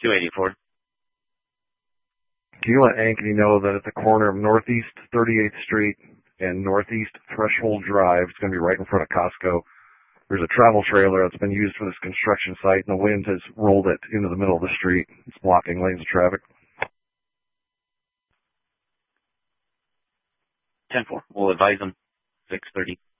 284. Can you let Ankeny know that at the corner of Northeast 38th Street and Northeast Threshold Drive, it's going to be right in front of Costco, there's a travel trailer that's been used for this construction site, and the wind has rolled it into the middle of the street. It's blocking lanes of traffic. 10-4. We'll advise them 6:30.